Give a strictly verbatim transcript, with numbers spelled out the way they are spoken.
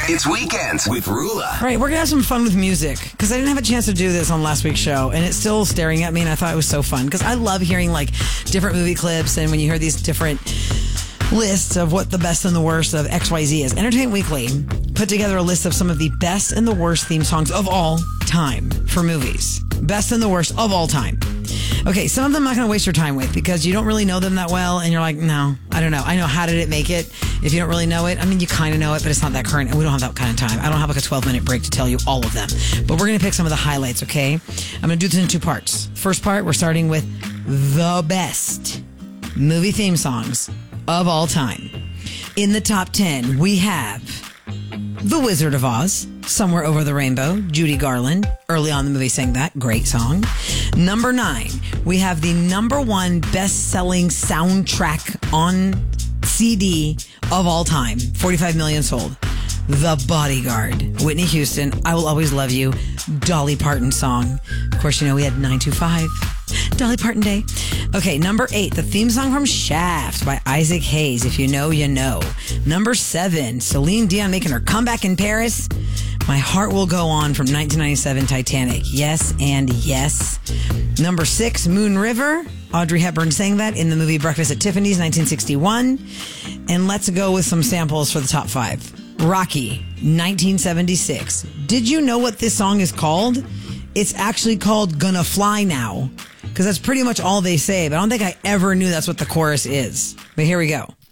It's Weekends with Rula. All right, we're going to have some fun with music because I didn't have a chance to do this on last week's show, and it's still staring at me, and I thought it was so fun because I love hearing like different movie clips, and when you hear these different lists of what the best and the worst of X Y Z is. Entertainment Weekly put together a list of some of the best and the worst theme songs of all time for movies. Best and the worst of all time. Okay, some of them I'm not going to waste your time with because you don't really know them that well, and you're like, no, I don't know. I know how did it make it. If you don't really know it, I mean, you kind of know it, but it's not that current, and we don't have that kind of time. I don't have like a twelve-minute break to tell you all of them, but we're going to pick some of the highlights, okay? I'm going to do this in two parts. First part, we're starting with the best movie theme songs of all time. In the top ten, we have The Wizard of Oz, Somewhere Over the Rainbow, Judy Garland. Early on in the movie sang that. Great song. Number nine, we have the number one best-selling soundtrack on C D of all time. forty-five million sold. The Bodyguard, Whitney Houston, I Will Always Love You, Dolly Parton song. Of course, you know we had nine two five, Dolly Parton Day. Okay, number eight, the theme song from Shaft by Isaac Hayes. If you know, you know. Number seven, Celine Dion making her comeback in Paris. My Heart Will Go On from nineteen ninety-seven Titanic. Yes and yes. Number six, Moon River. Audrey Hepburn sang that in the movie Breakfast at Tiffany's, nineteen sixty-one. And let's go with some samples for the top five. Rocky, nineteen seventy-six. Did you know what this song is called? It's actually called Gonna Fly Now, because that's pretty much all they say, but I don't think I ever knew that's what the chorus is. But here we go.